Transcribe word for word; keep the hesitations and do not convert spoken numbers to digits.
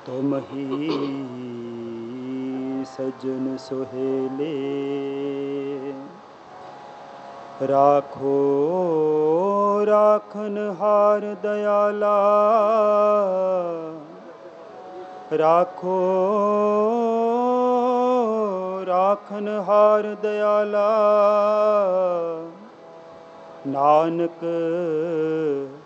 तुम ही सज्जन सुहेले, राखो राखनहार दयाला, राखो राखनहार दयाला। नानक